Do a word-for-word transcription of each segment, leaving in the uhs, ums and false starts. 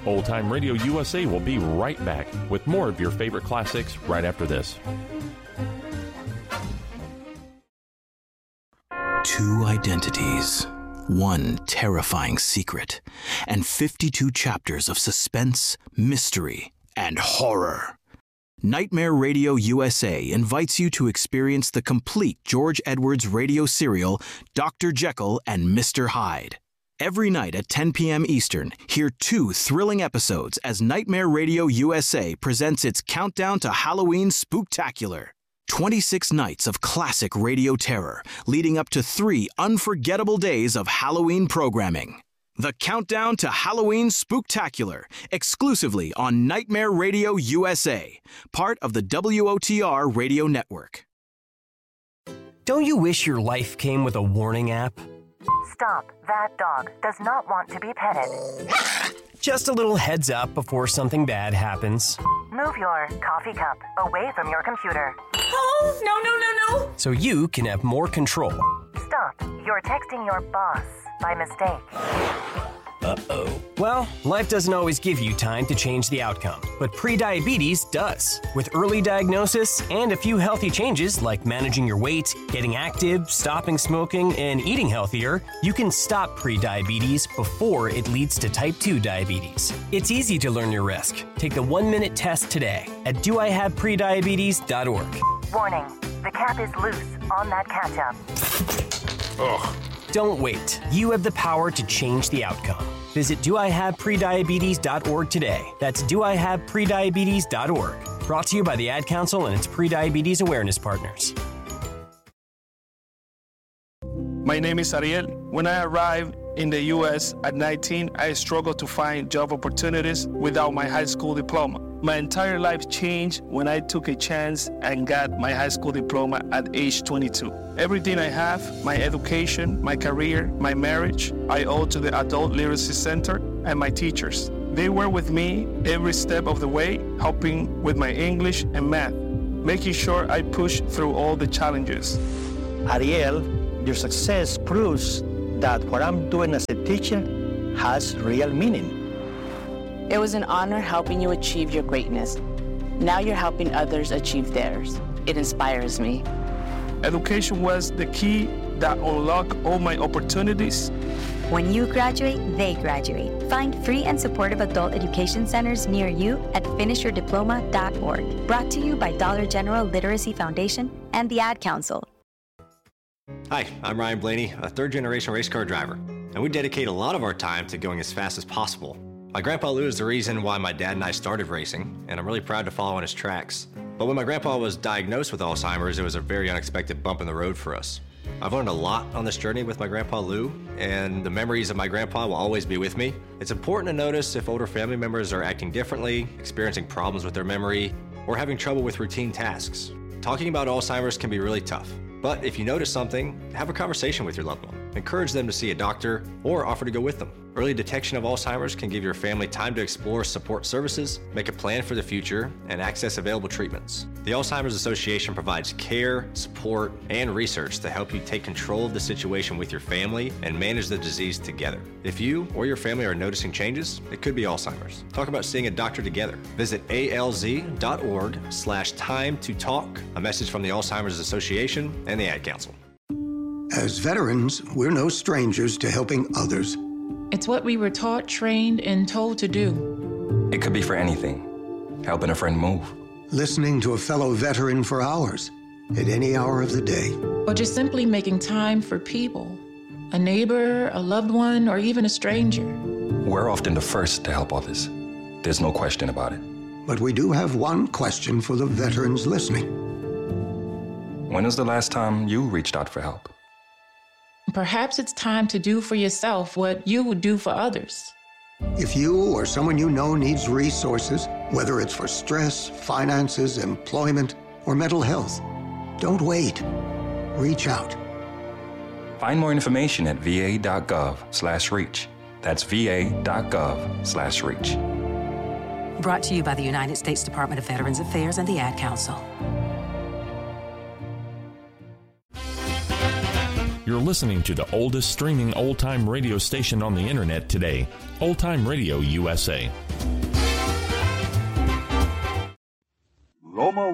Old Time Radio U S A will be right back with more of your favorite classics right after this. Two identities, one terrifying secret, and fifty-two chapters of suspense, mystery, and horror. Nightmare Radio U S A invites you to experience the complete George Edwards radio serial, Doctor Jekyll and Mister Hyde. Every night at ten p.m. Eastern, hear two thrilling episodes as Nightmare Radio U S A presents its Countdown to Halloween Spooktacular. twenty-six nights of classic radio terror, leading up to three unforgettable days of Halloween programming. The Countdown to Halloween Spooktacular, exclusively on Nightmare Radio U S A, part of the W O T R radio network. Don't you wish your life came with a warning app? Stop. That dog does not want to be petted. Just a little heads up before something bad happens. Move your coffee cup away from your computer. Oh, no, no, no, no. So you can have more control. Stop. You're texting your boss by mistake. Uh-oh. Well, life doesn't always give you time to change the outcome, but prediabetes does. With early diagnosis and a few healthy changes like managing your weight, getting active, stopping smoking, and eating healthier, you can stop prediabetes before it leads to type two diabetes. It's easy to learn your risk. Take the one-minute test today at do I have prediabetes dot org. Warning, the cap is loose on that ketchup. Ugh. Don't wait. You have the power to change the outcome. Visit do I have prediabetes dot org today. That's do I have prediabetes dot org. Brought to you by the Ad Council and its prediabetes awareness partners. My name is Ariel. When I arrived in the U S at nineteen, I struggled to find job opportunities without my high school diploma. My entire life changed when I took a chance and got my high school diploma at age twenty-two. Everything I have, my education, my career, my marriage, I owe to the Adult Literacy Center and my teachers. They were with me every step of the way, helping with my English and math, making sure I push through all the challenges. Ariel, your success proves that what I'm doing as a teacher has real meaning. It was an honor helping you achieve your greatness. Now you're helping others achieve theirs. It inspires me. Education was the key that unlocked all my opportunities. When you graduate, they graduate. Find free and supportive adult education centers near you at finish your diploma dot org. Brought to you by Dollar General Literacy Foundation and the Ad Council. Hi, I'm Ryan Blaney, a third-generation race car driver, and we dedicate a lot of our time to going as fast as possible. My grandpa Lou is the reason why my dad and I started racing, and I'm really proud to follow in his tracks. But when my grandpa was diagnosed with Alzheimer's, it was a very unexpected bump in the road for us. I've learned a lot on this journey with my grandpa Lou, and the memories of my grandpa will always be with me. It's important to notice if older family members are acting differently, experiencing problems with their memory, or having trouble with routine tasks. Talking about Alzheimer's can be really tough. But if you notice something, have a conversation with your loved one. Encourage them to see a doctor or offer to go with them. Early detection of Alzheimer's can give your family time to explore support services, make a plan for the future, and access available treatments. The Alzheimer's Association provides care, support, and research to help you take control of the situation with your family and manage the disease together. If you or your family are noticing changes, it could be Alzheimer's. Talk about seeing a doctor together. Visit A L Z dot org slash time to talk. A message from the Alzheimer's Association and the Ad Council. As veterans, we're no strangers to helping others. It's what we were taught, trained, and told to do. It could be for anything. Helping a friend move. Listening to a fellow veteran for hours, at any hour of the day. Or just simply making time for people. A neighbor, a loved one, or even a stranger. We're often the first to help others. There's no question about it. But we do have one question for the veterans listening. When was the last time you reached out for help? Perhaps it's time to do for yourself what you would do for others. If you or someone you know needs resources, whether it's for stress, finances, employment, or mental health, don't wait. Reach out. Find more information at V A dot gov slash reach. That's V A dot gov slash reach. Brought to you by the United States Department of Veterans Affairs and the Ad Council. You're listening to the oldest streaming old-time radio station on the internet today, Old Time Radio U S A.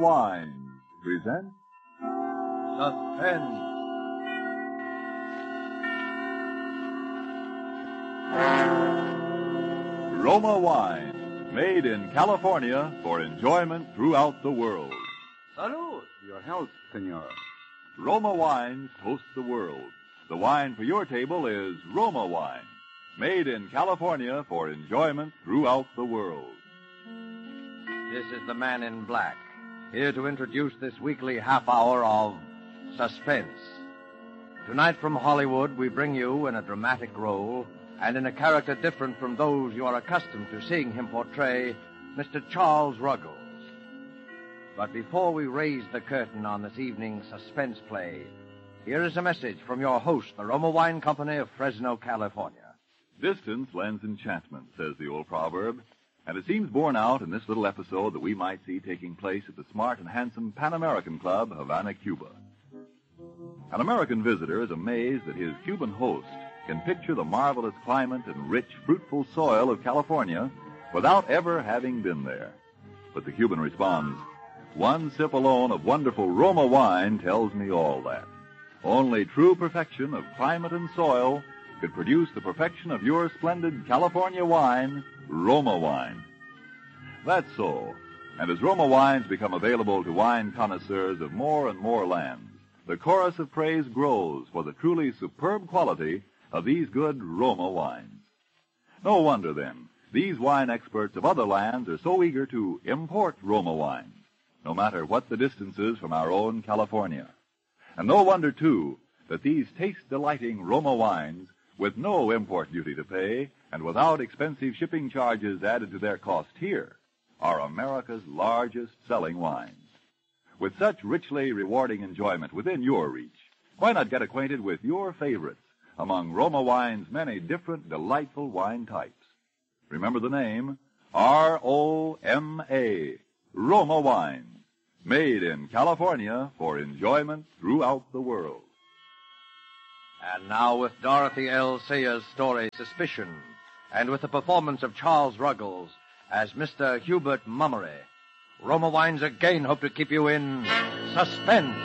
Wines present Suspense. Roma Wine, made in California for enjoyment throughout the world. Salud. Your health, senor. Roma Wines toast the world. The wine for your table is Roma Wine, made in California for enjoyment throughout the world. This is the Man in Black, here to introduce this weekly half hour of Suspense. Tonight from Hollywood, we bring you in a dramatic role and in a character different from those you are accustomed to seeing him portray, Mister Charles Ruggles. But before we raise the curtain on this evening's suspense play, here is a message from your host, the Roma Wine Company of Fresno, California. Distance lends enchantment, says the old proverb, and it seems borne out in this little episode that we might see taking place at the smart and handsome Pan American Club, Havana, Cuba. An American visitor is amazed that his Cuban host can picture the marvelous climate and rich, fruitful soil of California without ever having been there. But the Cuban responds, "One sip alone of wonderful Roma wine tells me all that. Only true perfection of climate and soil could produce the perfection of your splendid California wine, Roma wine." That's so. And as Roma wines become available to wine connoisseurs of more and more lands, the chorus of praise grows for the truly superb quality of these good Roma wines. No wonder, then, these wine experts of other lands are so eager to import Roma wines, no matter what the distances from our own California. And no wonder, too, that these taste-delighting Roma wines, with no import duty to pay and without expensive shipping charges added to their cost here, are America's largest selling wines. With such richly rewarding enjoyment within your reach, why not get acquainted with your favorites among Roma Wine's many different delightful wine types? Remember the name, R O M A, Roma Wines, made in California for enjoyment throughout the world. And now with Dorothy L. Sayers' story, Suspicion, and with the performance of Charles Ruggles as Mister Hubert Mummery, Roma Wines again hope to keep you in suspense.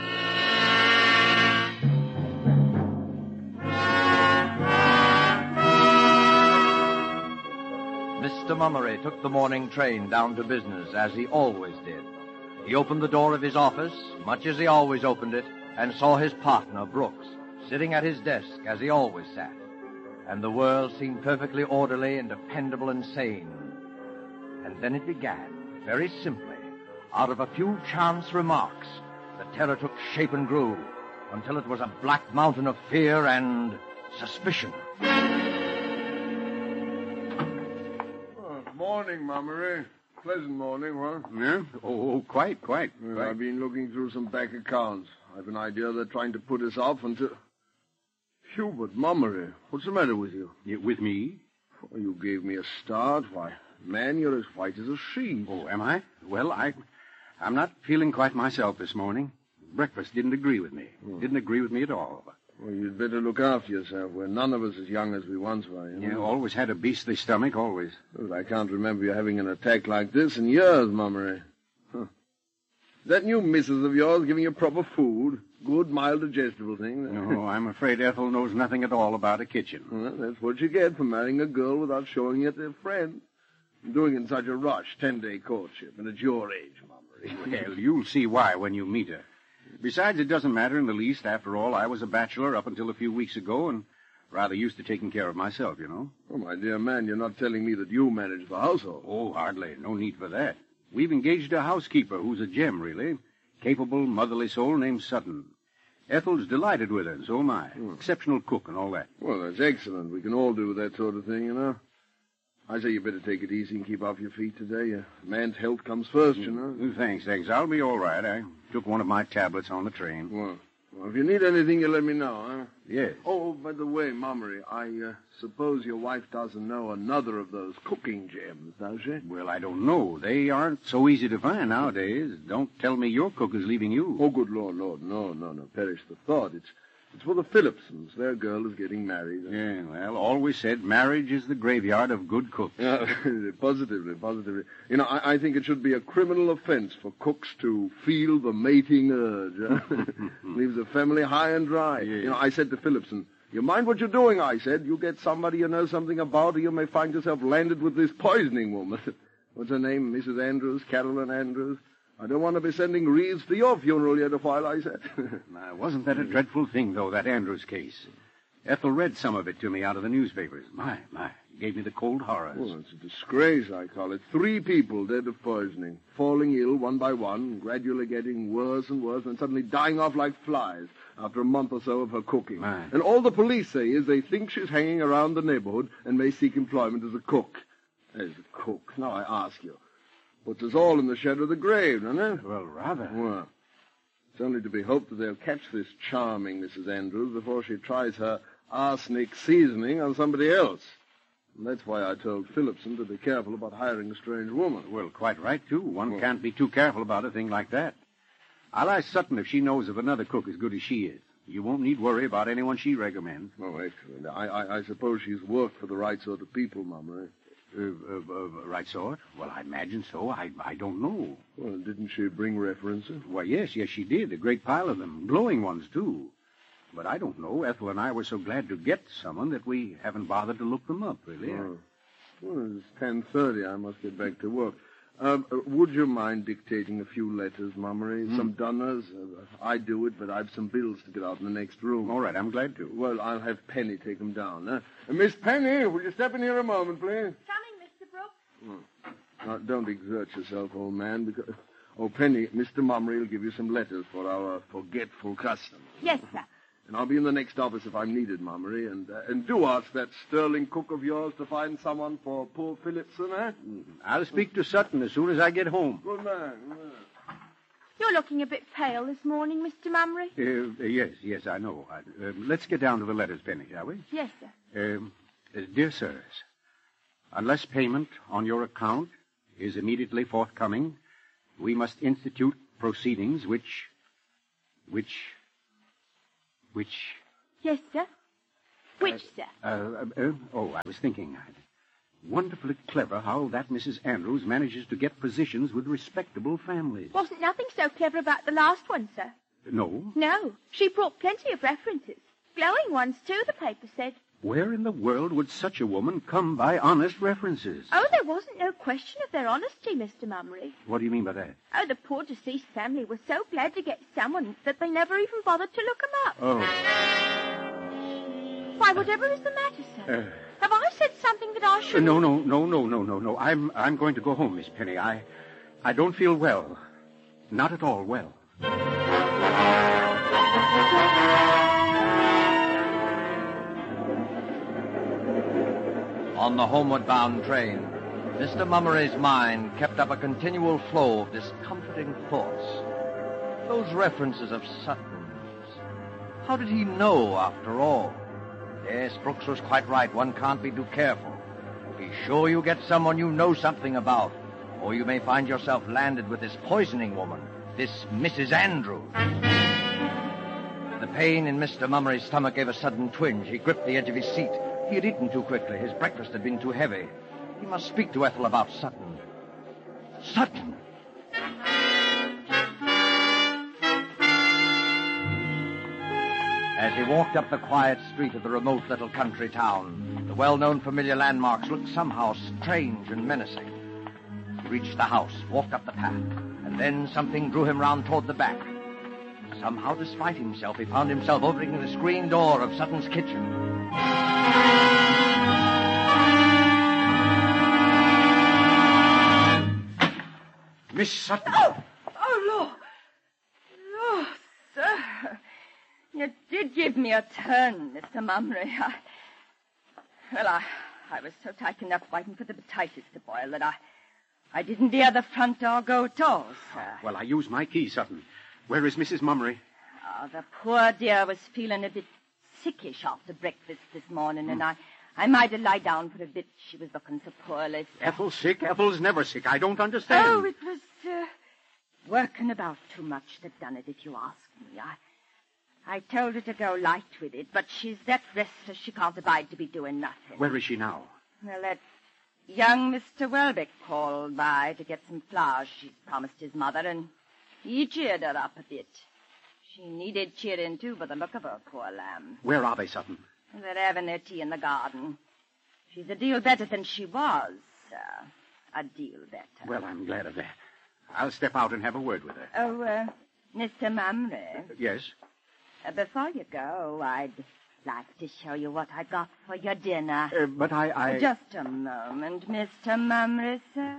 Mister Mummery took the morning train down to business, as he always did. He opened the door of his office, much as he always opened it, and saw his partner, Brooks, sitting at his desk as he always sat. And the world seemed perfectly orderly and dependable and sane. And then it began, very simply, out of a few chance remarks. The terror took shape and grew, until it was a black mountain of fear and suspicion. Morning, Mummery. Pleasant morning, what? Yeah? Oh, quite, quite, Well, quite. I've been looking through some bank accounts. I've an idea they're trying to put us off until... Hubert Mummery, what's the matter with you? Yeah, with me? Oh, you gave me a start. Why, man, you're as white as a sheet. Oh, am I? Well, I, I'm not feeling quite myself this morning. Breakfast didn't agree with me. Hmm. Didn't agree with me at all. Well, you'd better look after yourself. We're none of us as young as we once were. You know? Yeah, always had a beastly stomach, always. Well, I can't remember you having an attack like this in years, Mummery. Huh. That new missus of yours giving you proper food? Good, mild, digestible thing? No, I'm afraid Ethel knows nothing at all about a kitchen. Well, that's what you get for marrying a girl without showing it to a friend. Doing it in such a rush, ten-day courtship, and at your age, Mummery. Well, you'll see why when you meet her. Besides, it doesn't matter in the least. After all, I was a bachelor up until a few weeks ago and rather used to taking care of myself, you know. Oh, my dear man, you're not telling me that you manage the household. Oh, hardly. No need for that. We've engaged a housekeeper who's a gem, really. Capable, motherly soul named Sutton. Ethel's delighted with her, and so am I. Hmm. Exceptional cook and all that. Well, that's excellent. We can all do that sort of thing, you know. I say you better take it easy and keep off your feet today. A man's health comes first, you know. Mm, thanks, thanks. I'll be all right. I took one of my tablets on the train. Well, well if you need anything, you let me know, huh? Yes. Oh, by the way, Mummery, I uh, suppose your wife doesn't know another of those cooking gems, does she? Well, I don't know. They aren't so easy to find nowadays. Don't tell me your cook is leaving you. Oh, good Lord, Lord, no, no, no. Perish the thought. It's It's for the Phillipsons. Their girl is getting married. Yeah, well, always said marriage is the graveyard of good cooks. Yeah, positively, positively. You know, I, I think it should be a criminal offense for cooks to feel the mating urge. Huh? Leaves a family high and dry. Yeah. You know, I said to Phillipson, you mind what you're doing, I said. You get somebody you know something about, or you may find yourself landed with this poisoning woman. What's her name? Missus Andrews, Carolyn Andrews? I don't want to be sending wreaths to your funeral yet a while, I said. Now, wasn't that a dreadful thing, though, that Andrews case? Ethel read some of it to me out of the newspapers. My, my, gave me the cold horrors. Well, it's a disgrace, I call it. Three people dead of poisoning, falling ill one by one, gradually getting worse and worse, and suddenly dying off like flies after a month or so of her cooking. My. And all the police say is they think she's hanging around the neighborhood and may seek employment as a cook. As a cook. Now, I ask you. Puts us all in the shadow of the grave, doesn't it? Well, rather. Well, it's only to be hoped that they'll catch this charming Missus Andrews before she tries her arsenic seasoning on somebody else. And that's why I told Phillipson to be careful about hiring a strange woman. Well, quite right, too. One well, can't be too careful about a thing like that. I'll ask Sutton if she knows of another cook as good as she is. You won't need worry about anyone she recommends. Oh, excellent. I, I, I suppose she's worked for the right sort of people, Mum, right? Uh, uh, uh, right sort? Well, I imagine so. I I don't know. Well, didn't she bring references? Why, yes, yes, she did. A great pile of them. Glowing ones, too. But I don't know. Ethel and I were so glad to get someone that we haven't bothered to look them up, really. Oh. Well, it's ten thirty. I must get back to work. Um, uh, would you mind dictating a few letters, Mummery? Hmm. Some dunners? Uh, I do it, but I've some bills to get out in the next room. All right, I'm glad to. Well, I'll have Penny take them down. Huh? Uh, Miss Penny, will you step in here a moment, please? Coming, Mister Brooks. Oh. Now, don't exert yourself, old man, because... Oh, Penny, Mister Mummery will give you some letters for our forgetful customers. Yes, sir. And I'll be in the next office if I'm needed, Mummery. And uh, and do ask that sterling cook of yours to find someone for poor Phillipson, eh? Mm-hmm. I'll speak to Sutton as soon as I get home. Good man, good man. You're looking a bit pale this morning, Mister Mummery. Uh, uh, yes, yes, I know. I, uh, let's get down to the letters, Penny, shall we? Yes, sir. Um, uh, dear sirs, unless payment on your account is immediately forthcoming, we must institute proceedings which... which... which... Yes, sir. Which, uh, sir? Uh, uh, oh, I was thinking. Wonderfully clever how that Missus Andrews manages to get positions with respectable families. Wasn't nothing so clever about the last one, sir. No? No. She brought plenty of references. Glowing ones, too, the paper said. Where in the world would such a woman come by honest references? Oh, there wasn't no question of their honesty, Mister Mummery. What do you mean by that? Oh, the poor deceased family was so glad to get someone that they never even bothered to look him up. Oh. Why, whatever is the matter, sir? Uh, Have I said something that I shouldn't? No, no, no, no, no, no, no. I'm I'm going to go home, Miss Penny. I I don't feel well. Not at all well. On the homeward-bound train, Mister Mummery's mind kept up a continual flow of discomforting thoughts. Those references of Sutton's. How did he know, after all? Yes, Brooks was quite right. One can't be too careful. Be sure you get someone you know something about, or you may find yourself landed with this poisoning woman, this Missus Andrews. The pain in Mister Mummery's stomach gave a sudden twinge. He gripped the edge of his seat. He had eaten too quickly. His breakfast had been too heavy. He must speak to Ethel about Sutton. Sutton! As he walked up the quiet street of the remote little country town, the well-known familiar landmarks looked somehow strange and menacing. He reached the house, walked up the path, and then something drew him round toward the back. Somehow, despite himself, he found himself opening the screen door of Sutton's kitchen. Miss Sutton! Oh, oh, Lord. Lord, sir. You did give me a turn, Mister Mummery. I... Well, I, I was so taken up waiting for the potatoes to boil that I, I didn't hear the front door go at all, sir. Well, I used my key, Sutton. Where is Missus Mummery? Oh, the poor dear was feeling a bit sickish after breakfast this morning, mm. and I, I might have lied down for a bit. She was looking so poorly. So... Ethel's sick? Ethel's never sick. I don't understand. Oh, it was uh, working about too much that done it, if you ask me. I, I told her to go light with it, but she's that restless she can't abide to be doing nothing. Where is she now? Well, that young Mister Welbeck called by to get some flowers she'd promised his mother, and he cheered her up a bit. She needed cheering, too, by the look of her, poor lamb. Where are they, Sutton? They're having their tea in the garden. She's a deal better than she was, sir. A deal better. Well, I'm glad of that. I'll step out and have a word with her. Oh, uh, Mister Mumry. Yes? Uh, before you go, I'd like to show you what I got for your dinner. Uh, but I, I... Just a moment, Mister Mumry, sir.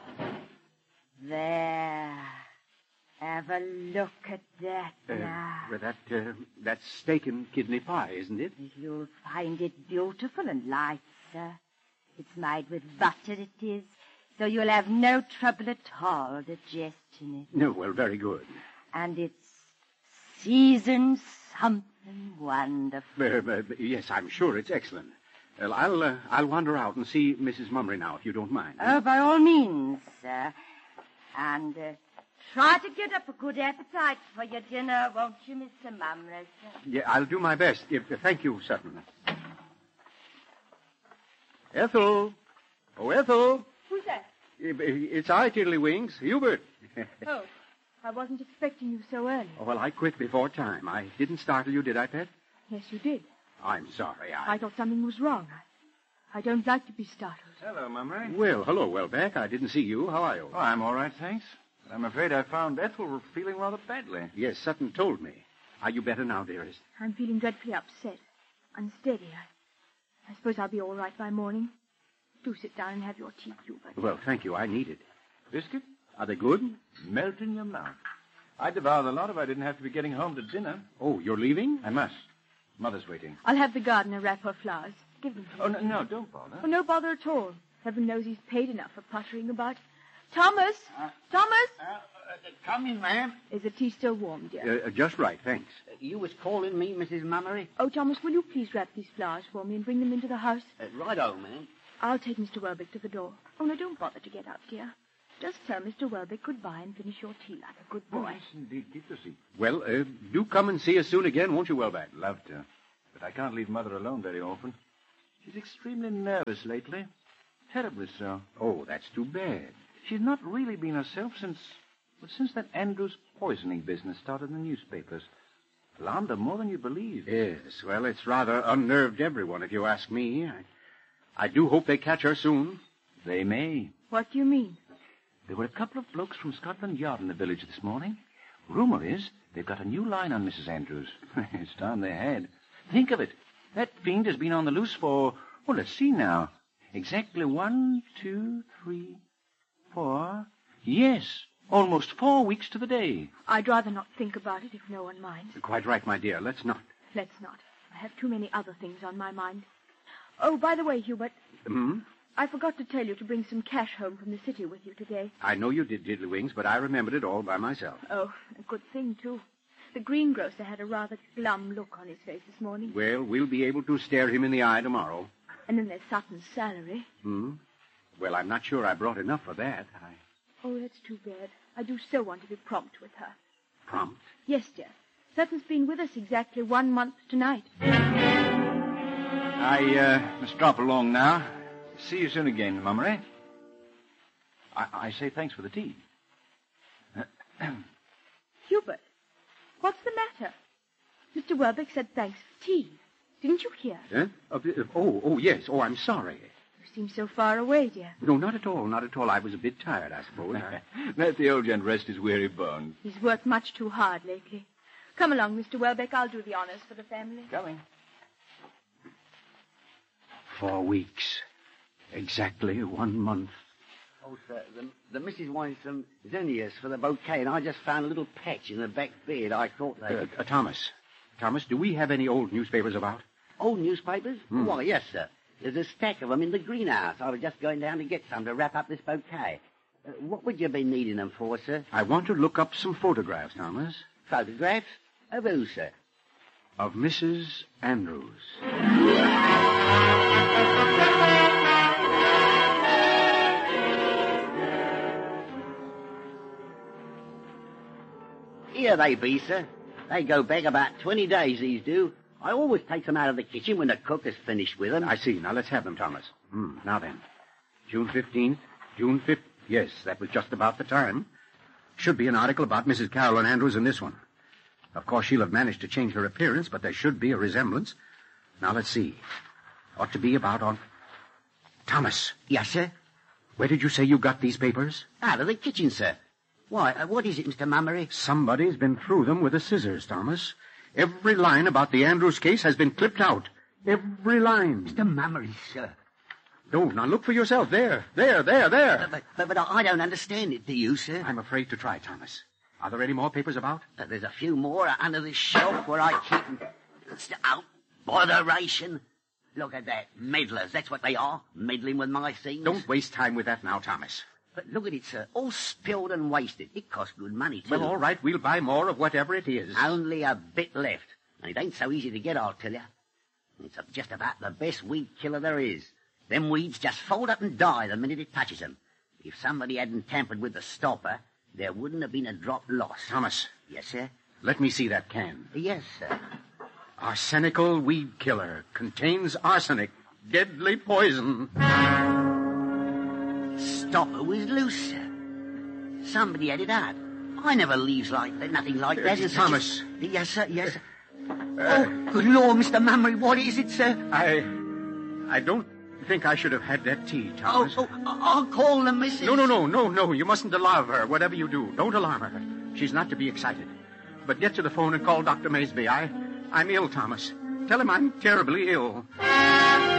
There. Have a look at that Uh, now. well, that, uh, that's steak and kidney pie, isn't it? You'll find it beautiful and light, sir. It's made with butter, it is, so you'll have no trouble at all digesting it. No, well, very good. And it's seasoned something wonderful. Uh, uh, yes, I'm sure it's excellent. Well, I'll, uh, I'll wander out and see Missus Mumry now, if you don't mind. Oh, by all means, sir. And uh, try to get up a good appetite for your dinner, won't you, Mister Mumry, sir? Yeah, I'll do my best. Uh, thank you, Sutton. Ethel! Oh, Ethel! Who's that? It's I, Tiddlywinks, Hubert. Oh, I wasn't expecting you so early. Oh, well, I quit before time. I didn't startle you, did I, Pet? Yes, you did. I'm sorry. I... I thought something was wrong. I, I don't like to be startled. Hello, Mumry. Well, hello, Welbeck. I didn't see you. How are you? Oh, I'm all right, thanks. But I'm afraid I found Ethel feeling rather badly. Yes, Sutton told me. Are you better now, dearest? I'm feeling dreadfully upset. Unsteady. I, I suppose I'll be all right by morning. Do sit down and have your tea, Hubert. Well, thank you. I need it. Biscuit? Are they good? Melt in your mouth. I'd devour the lot if I didn't have to be getting home to dinner. Oh, you're leaving? I must. Mother's waiting. I'll have the gardener wrap her flowers. Give them to Oh, me. no, no, don't bother. Oh, no bother at all. Heaven knows he's paid enough for puttering about. Thomas! Uh, Thomas! Uh, uh, coming, ma'am. Is the tea still warm, dear? Uh, just right, thanks. Uh, you was calling me, Missus Mummery? Oh, Thomas, will you please wrap these flowers for me and bring them into the house? Uh, righto, ma'am. I'll take Mister Welbeck to the door. Oh, no, don't bother to get up, dear. Just tell Mister Welbeck goodbye and finish your tea like a good boy. Oh, yes, indeed. Keep the seat. Well, uh, do come and see us soon again, won't you, Welbeck? Love to. But I can't leave Mother alone very often. She's extremely nervous lately. Terribly so. Oh, that's too bad. She's not really been herself since... Well, since that Andrews poisoning business started in the newspapers. Alarmed her more than you believe. Yes, well, it's rather unnerved everyone, if you ask me. I, I do hope they catch her soon. They may. What do you mean? There were a couple of blokes from Scotland Yard in the village this morning. Rumor is they've got a new line on Missus Andrews. It's time they had. Think of it. That fiend has been on the loose for, well, let's see now. Exactly one, two, three, four. Yes, almost four weeks to the day. I'd rather not think about it if no one minds. Quite right, my dear. Let's not. Let's not. I have too many other things on my mind. Oh, by the way, Hubert, Hmm? I forgot to tell you to bring some cash home from the city with you today. I know you did, Diddlywings, but I remembered it all by myself. Oh, a good thing, too. The greengrocer had a rather glum look on his face this morning. Well, we'll be able to stare him in the eye tomorrow. And then there's Sutton's salary. Hmm? Well, I'm not sure I brought enough for that. I... Oh, that's too bad. I do so want to be prompt with her. Prompt? Yes, dear. Sutton's been with us exactly one month tonight. I uh, must drop along now. See you soon again, Mummery. I, I say thanks for the tea. Hubert, what's the matter? Mister Welbeck said thanks for tea. Didn't you hear? Huh? Uh, uh, oh, oh, yes. Oh, I'm sorry. You seem so far away, dear. No, not at all, not at all. I was a bit tired, I suppose. I... Let the old gent rest his weary bones. He's worked much too hard lately. Come along, Mister Welbeck. I'll do the honors for the family. Coming. Four weeks. Exactly one month. Oh, sir, the, the missus wanted some zinnias for the bouquet, and I just found a little patch in the back bed. I thought they... Uh, uh, Thomas. Thomas, do we have any old newspapers about? Old newspapers? Hmm. Why, yes, sir. There's a stack of them in the greenhouse. I was just going down to get some to wrap up this bouquet. Uh, what would you be needing them for, sir? I want to look up some photographs, Thomas. Photographs? Of who, sir? Of Missus Andrews. Here they be, sir. They go back about twenty days, these do. I always take them out of the kitchen when the cook has finished with them. I see. Now, let's have them, Thomas. Hmm. Now then. June fifteenth. June fifth. Yes, that was just about the time. Should be an article about Missus Caroline Andrews in this one. Of course, she'll have managed to change her appearance, but there should be a resemblance. Now, let's see. Ought to be about on... Thomas. Yes, sir? Where did you say you got these papers? Out of the kitchen, sir. Why, uh, what is it, Mister Mummery? Somebody's been through them with the scissors, Thomas. Every line about the Andrews case has been clipped out. Every line. Mister Mummery, sir. No, now look for yourself. There, there, there, there. But, but, but I don't understand it, do you, sir? I'm afraid to try, Thomas. Are there any more papers about? Uh, there's a few more under this shelf where I keep them. Out. Botheration. Look at that. Meddlers, that's what they are. Meddling with my things. Don't waste time with that now, Thomas. But look at it, sir. All spilled and wasted. It costs good money, too. Well, all right. We'll buy more of whatever it is. Only a bit left. And it ain't so easy to get, I'll tell you. It's just about the best weed killer there is. Them weeds just fold up and die the minute it touches them. If somebody hadn't tampered with the stopper, there wouldn't have been a drop lost. Thomas. Yes, sir? Let me see that can. Yes, sir. Arsenical weed killer. Contains arsenic. Deadly poison. Stopper was loose, sir. Somebody had it out. I never leaves like that, nothing like that. Uh, Thomas. A... Yes, sir, yes, sir. Uh, oh, good Lord, Mister Mummery, what is it, sir? I... I don't think I should have had that tea, Thomas. Oh, oh, I'll call the missus. No, no, no, no, no. You mustn't alarm her, whatever you do. Don't alarm her. She's not to be excited. But get to the phone and call Doctor Maysby. I... I'm ill, Thomas. Tell him I'm terribly ill.